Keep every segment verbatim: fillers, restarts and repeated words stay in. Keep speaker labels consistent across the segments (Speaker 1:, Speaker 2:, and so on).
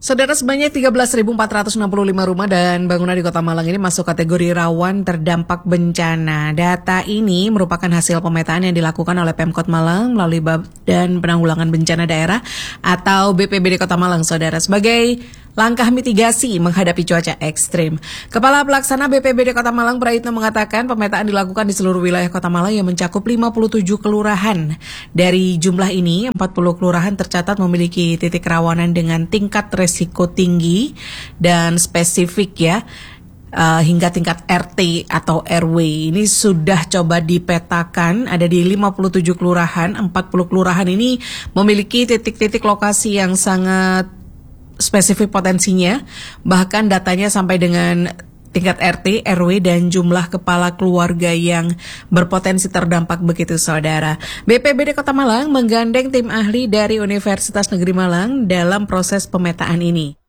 Speaker 1: Saudara, sebanyak tiga belas ribu empat ratus enam puluh lima rumah dan bangunan di Kota Malang ini masuk kategori rawan terdampak bencana. Data ini merupakan hasil pemetaan yang dilakukan oleh Pemkot Malang melalui Badan Penanggulangan Bencana Daerah atau B P B D Kota Malang, saudara, sebagai langkah mitigasi menghadapi cuaca ekstrim. Kepala Pelaksana B P B D Kota Malang, Praitno, mengatakan pemetaan dilakukan di seluruh wilayah Kota Malang yang mencakup lima puluh tujuh kelurahan. Dari jumlah ini, empat puluh kelurahan tercatat memiliki titik rawanan dengan tingkat resiko tinggi dan spesifik ya. Uh, hingga tingkat R T atau R W ini sudah coba dipetakan, ada di lima puluh tujuh kelurahan. Empat puluh kelurahan ini memiliki titik-titik lokasi yang sangat spesifik potensinya, bahkan datanya sampai dengan tingkat R T, R W, dan jumlah kepala keluarga yang berpotensi terdampak begitu, saudara. B P B D Kota Malang menggandeng tim ahli dari Universitas Negeri Malang dalam proses pemetaan ini.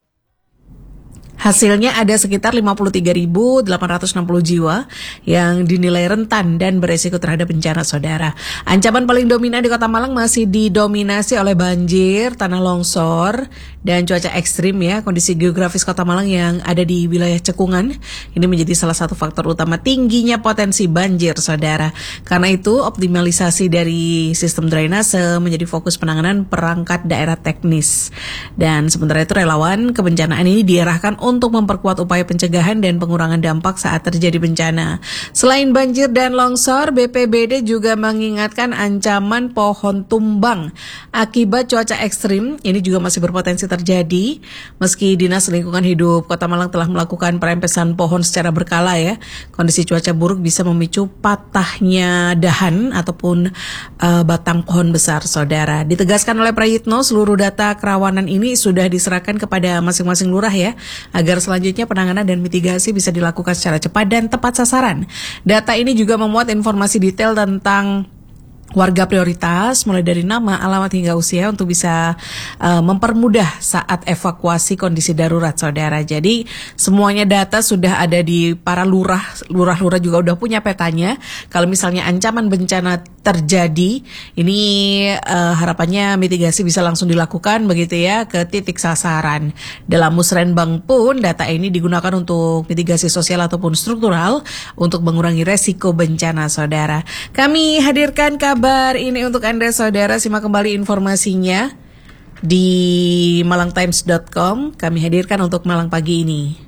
Speaker 1: Hasilnya ada sekitar lima puluh tiga ribu delapan ratus enam puluh jiwa yang dinilai rentan dan beresiko terhadap bencana, saudara. Ancaman paling dominan di Kota Malang masih didominasi oleh banjir, tanah longsor, dan cuaca ekstrim ya. Kondisi geografis Kota Malang yang ada di wilayah cekungan ini menjadi salah satu faktor utama tingginya potensi banjir, saudara. Karena itu optimalisasi dari sistem drainase menjadi fokus penanganan perangkat daerah teknis. Dan sementara itu relawan kebencanaan ini diarahkan untuk memperkuat upaya pencegahan dan pengurangan dampak saat terjadi bencana. Selain banjir dan longsor, B P B D juga mengingatkan ancaman pohon tumbang akibat cuaca ekstrim ini juga masih berpotensi terjadi. Meski Dinas Lingkungan Hidup Kota Malang telah melakukan perempesan pohon secara berkala ya, kondisi cuaca buruk bisa memicu patahnya dahan ataupun uh, batang pohon besar, saudara. Ditegaskan oleh Praitno, seluruh data kerawanan ini sudah diserahkan kepada masing-masing lurah ya, agar selanjutnya penanganan dan mitigasi bisa dilakukan secara cepat dan tepat sasaran. Data ini juga memuat informasi detail tentang warga prioritas, mulai dari nama, alamat hingga usia untuk bisa uh, mempermudah saat evakuasi kondisi darurat, saudara. Jadi semuanya data sudah ada di para lurah, lurah-lurah juga udah punya petanya. Kalau misalnya ancaman bencana terjadi, ini uh, harapannya mitigasi bisa langsung dilakukan begitu ya ke titik sasaran. Dalam musrenbang pun data ini digunakan untuk mitigasi sosial ataupun struktural untuk mengurangi resiko bencana, saudara. Kami hadirkan kabar Kabar ini untuk Anda, saudara. Simak kembali informasinya di malang times dot com. Kami hadirkan untuk Malang pagi ini.